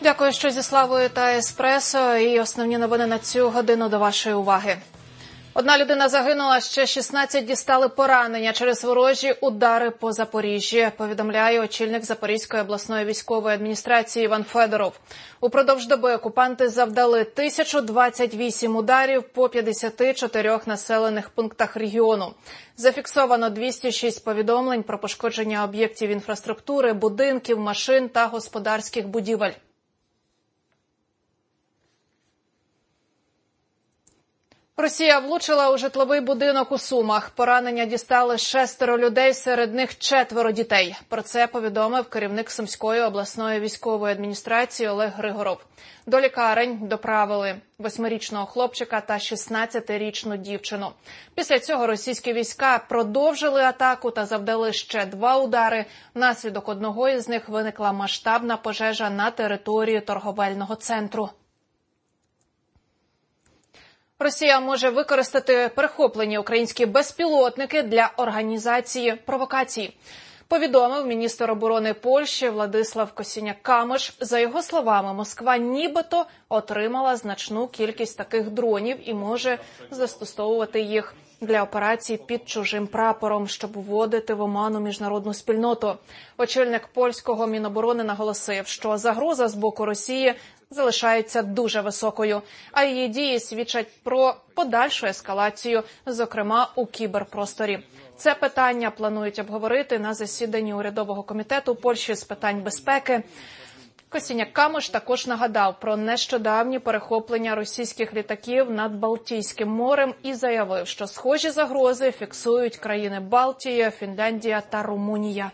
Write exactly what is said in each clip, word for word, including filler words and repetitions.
Дякую, що зі Славою та Еспресо. І основні новини на цю годину до вашої уваги. Одна людина загинула, ще шістнадцять дістали поранення через ворожі удари по Запоріжжі, повідомляє очільник Запорізької обласної військової адміністрації Іван Федоров. Упродовж доби окупанти завдали тисячу двадцять вісім ударів по п'ятдесяти чотирьох населених пунктах регіону. Зафіксовано двісті шість повідомлень про пошкодження об'єктів інфраструктури, будинків, машин та господарських будівель. Росія влучила у житловий будинок у Сумах. Поранення дістали шестеро людей, серед них четверо дітей. Про це повідомив керівник Сумської обласної військової адміністрації Олег Григоров. До лікарень доправили восьмирічного хлопчика та шістнадцятирічну дівчину. Після цього російські війська продовжили атаку та завдали ще два удари. Внаслідок одного із них виникла масштабна пожежа на території торговельного центру. Росія може використати перехоплені українські безпілотники для організації провокацій, повідомив міністр оборони Польщі Владислав Косіняк-Камиш. За його словами, Москва нібито отримала значну кількість таких дронів і може застосовувати їх для операцій під чужим прапором, щоб вводити в оману міжнародну спільноту. Очільник польського Міноборони наголосив, що загроза з боку Росії залишається дуже високою, а її дії свідчать про подальшу ескалацію, зокрема у кіберпросторі. Це питання планують обговорити на засіданні урядового комітету Польщі з питань безпеки. Косіняк-Камиш також нагадав про нещодавні перехоплення російських літаків над Балтійським морем і заявив, що схожі загрози фіксують країни Балтії, Фінляндія та Румунія.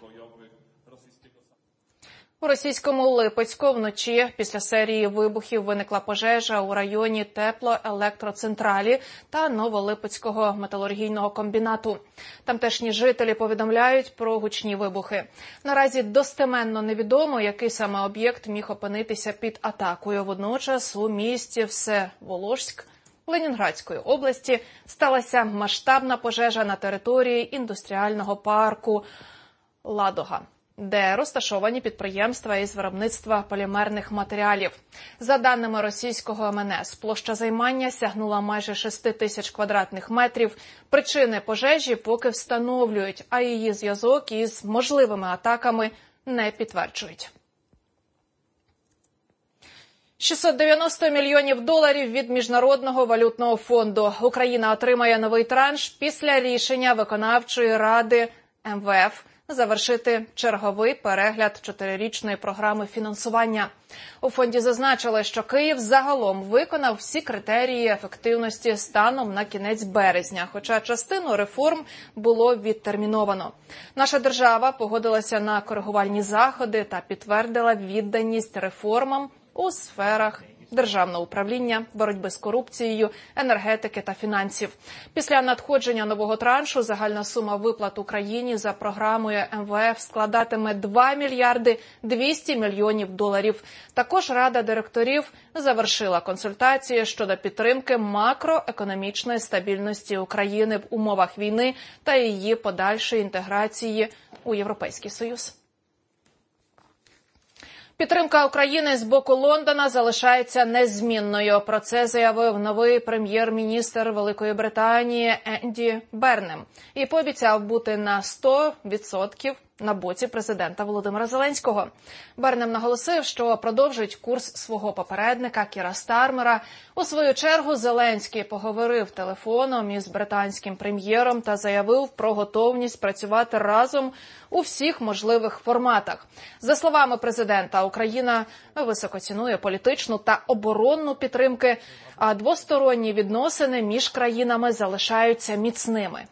У російському Липецьку вночі після серії вибухів виникла пожежа у районі теплоелектроцентралі та Новолипецького металургійного комбінату. Тамтешні жителі повідомляють про гучні вибухи. Наразі достеменно невідомо, який саме об'єкт міг опинитися під атакою. Водночас у місті Всеволожськ Ленінградської області сталася масштабна пожежа на території індустріального парку «Ладога», де розташовані підприємства із виробництва полімерних матеріалів. За даними російського ем ен ес, площа займання сягнула майже шість тисяч квадратних метрів. Причини пожежі поки встановлюють, а її зв'язок із можливими атаками не підтверджують. шістсот дев'яносто мільйонів доларів від Міжнародного валютного фонду. Україна отримає новий транш після рішення виконавчої ради ем ве еф завершити черговий перегляд чотирирічної програми фінансування. У фонді зазначили, що Київ загалом виконав всі критерії ефективності станом на кінець березня, хоча частину реформ було відтерміновано. Наша держава погодилася на коригувальні заходи та підтвердила відданість реформам у сферах державного управління, боротьби з корупцією, енергетики та фінансів. Після надходження нового траншу загальна сума виплат Україні за програмою ем ве еф складатиме два мільярди двісті мільйонів доларів. Також Рада директорів завершила консультації щодо підтримки макроекономічної стабільності України в умовах війни та її подальшої інтеграції у Європейський Союз. Підтримка України з боку Лондона залишається незмінною. Про це заявив новий прем'єр-міністр Великої Британії Енді Бернем і пообіцяв бути на сто відсотків на боці президента Володимира Зеленського. Бернем наголосив, що продовжить курс свого попередника Кіра Стармера. У свою чергу Зеленський поговорив телефоном із британським прем'єром та заявив про готовність працювати разом у всіх можливих форматах. За словами президента, Україна високо цінує політичну та оборонну підтримки, а двосторонні відносини між країнами залишаються міцними.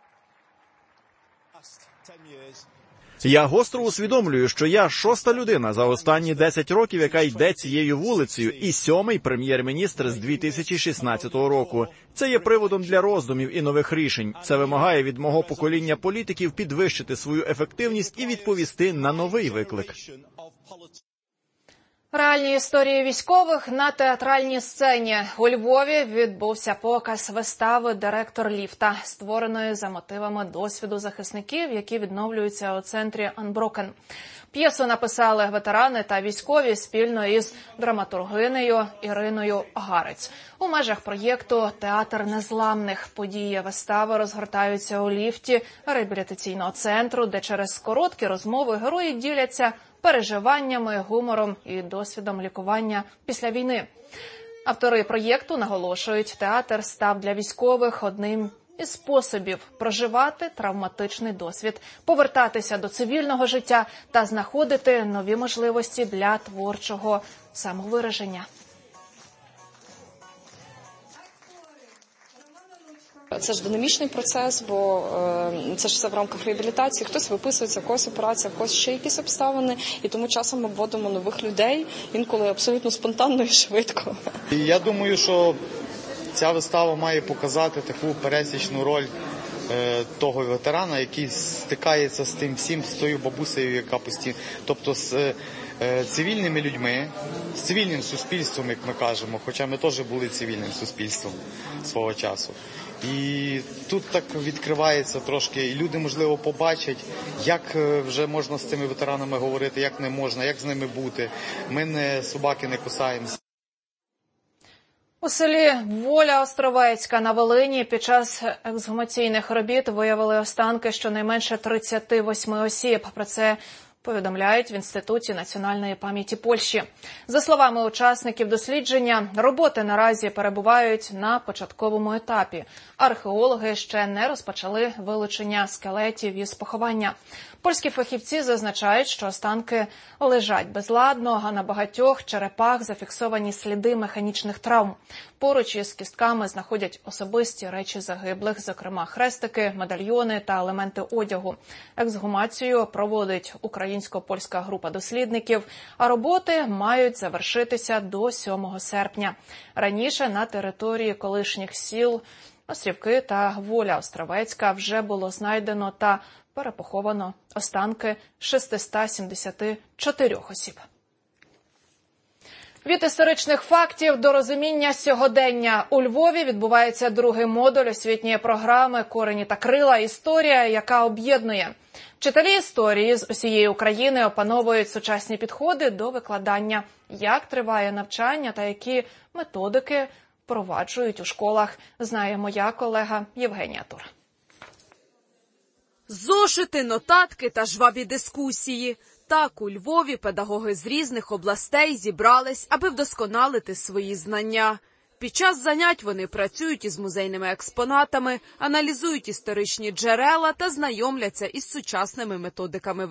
Я гостро усвідомлюю, що я шоста людина за останні десять років, яка йде цією вулицею, і сьомий прем'єр-міністр з дві тисячі шістнадцятого року. Це є приводом для роздумів і нових рішень. Це вимагає від мого покоління політиків підвищити свою ефективність і відповісти на новий виклик. Реальні історії військових на театральній сцені. У Львові відбувся показ вистави «Директор ліфта», створеної за мотивами досвіду захисників, які відновлюються у центрі Unbroken. П'єсу написали ветерани та військові спільно із драматургинею Іриною Гарець. У межах проєкту «Театр незламних» події вистави розгортаються у ліфті реабілітаційного центру, де через короткі розмови герої діляться переживаннями, гумором і досвідом лікування після війни. Автори проєкту наголошують, театр став для військових одним із способів проживати травматичний досвід, повертатися до цивільного життя та знаходити нові можливості для творчого самовираження. Це ж динамічний процес, бо е, це ж все в рамках реабілітації. Хтось виписується, в когось операція, в когось ще якісь обставини. І тому часом ми вводимо нових людей, інколи абсолютно спонтанно і швидко. Я думаю, що ця вистава має показати таку пересічну роль е, того ветерана, який стикається з тим всім, з тою бабусею, яка постійно, тобто з е, цивільними людьми, з цивільним суспільством, як ми кажемо, хоча ми теж були цивільним суспільством свого часу. І тут так відкривається трошки, і люди, можливо, побачать, як вже можна з цими ветеранами говорити, як не можна, як з ними бути. Ми не собаки не кусаємося. У селі Воля Островецька на Волині під час ексгумаційних робіт виявили останки щонайменше тридцяти восьми осіб. Про це повідомляють в Інституті національної пам'яті Польщі. За словами учасників дослідження, роботи наразі перебувають на початковому етапі. Археологи ще не розпочали вилучення скелетів із поховання. Польські фахівці зазначають, що останки лежать безладно, а на багатьох черепах зафіксовані сліди механічних травм. Поруч із кістками знаходять особисті речі загиблих, зокрема хрестики, медальйони та елементи одягу. Ексгумацію проводить українсько-польська група дослідників, а роботи мають завершитися до сьомого серпня. Раніше на території колишніх сіл Острівки та Воля Островецька вже було знайдено та перепоховано останки шестисот сімдесяти чотирьох осіб. Від історичних фактів до розуміння сьогодення. У Львові відбувається другий модуль освітньої програми «Корені та крила. Історія», яка об'єднує. Вчителі історії з усієї України опановують сучасні підходи до викладання, як триває навчання та які методики впроваджують у школах, знає моя колега Євгенія Тур. Зошити, нотатки та жваві дискусії. Так у Львові педагоги з різних областей зібрались, аби вдосконалити свої знання. Під час занять вони працюють із музейними експонатами, аналізують історичні джерела та знайомляться із сучасними методиками